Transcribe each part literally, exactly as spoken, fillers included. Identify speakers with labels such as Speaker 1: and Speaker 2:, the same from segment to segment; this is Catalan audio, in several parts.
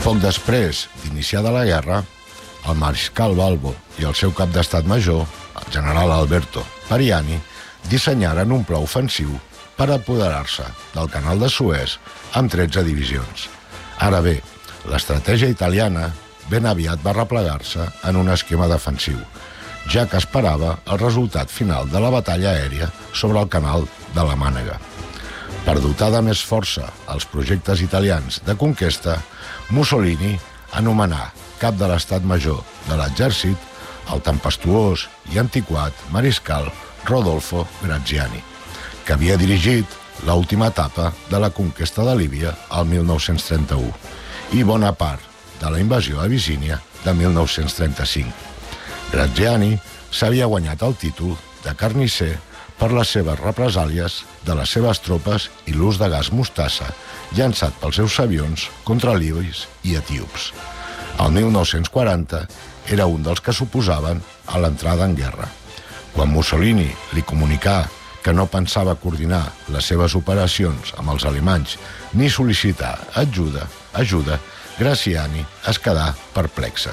Speaker 1: Poc després d'iniciada la guerra, el mariscal Balbo i el seu cap d'estat major, el general Alberto Pariani, dissenyaren un pla ofensiu per apoderar-se del canal de Suez amb tretze divisions. Ara bé, l'estratègia italiana ben aviat va replegar-se en un esquema defensiu, ja que esperava el resultat final de la batalla aèria sobre el canal de la Mànega. Per dotar de més força els projectes italians de conquesta, Mussolini anomenà cap de l'estat major de l'exèrcit el tempestuós i antiquat mariscal Rodolfo Graziani, que havia dirigit l'última etapa de la conquesta de Líbia al mil nou-cents trenta-u i bona part de la invasió a Abissínia de mil nou-cents trenta-cinc. Graziani s'havia guanyat el títol de carnisser per les seves represàlies de les seves tropes i l'ús de gas mostassa llançat pels seus avions contra libis i etíops. El mil nou-cents quaranta era un dels que s'oposaven a l'entrada en guerra. Quan Mussolini li comunicà que no pensava coordinar les seves operacions amb els alemanys ni sol·licitar ajuda, ajuda, Graziani es quedà perplexa.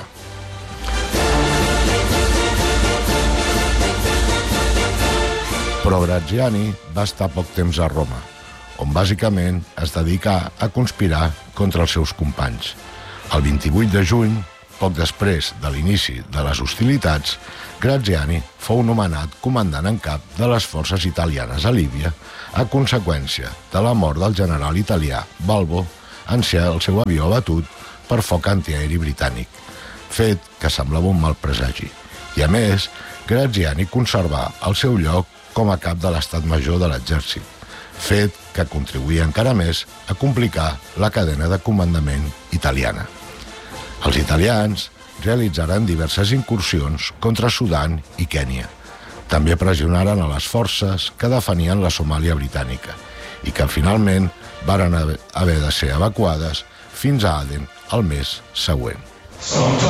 Speaker 1: Però Graziani va estar poc temps a Roma, on bàsicament es dedicà a conspirar contra els seus companys. El vint-i-vuit de juny, poc després de l'inici de les hostilitats, Graziani fou nomenat comandant en cap de les forces italianes a Líbia a conseqüència de la mort del general italià Balbo en ser el seu avió abatut per foc antiaeri britànic, fet que semblava un mal presagi. I a més, Graziani conservà el seu lloc com a cap de l'estat major de l'exèrcit, fet que contribuïa encara més a complicar la cadena de comandament italiana. Els italians realitzaren diverses incursions contra Sudan i Kènia. També pressionaren a les forces que defenien la Somàlia britànica i que finalment varen haver de ser evacuades fins a Aden el mes següent.